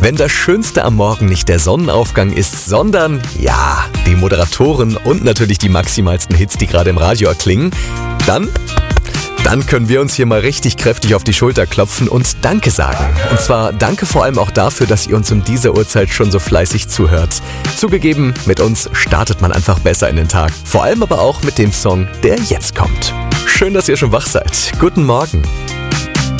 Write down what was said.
Wenn das Schönste am Morgen nicht der Sonnenaufgang ist, sondern, ja, die Moderatoren und natürlich die maximalsten Hits, die gerade im Radio erklingen, dann können wir uns hier mal richtig kräftig auf die Schulter klopfen und Danke sagen. Und zwar Danke vor allem auch dafür, dass ihr uns um diese Uhrzeit schon so fleißig zuhört. Zugegeben, mit uns startet man einfach besser in den Tag. Vor allem aber auch mit dem Song, der jetzt kommt. Schön, dass ihr schon wach seid. Guten Morgen.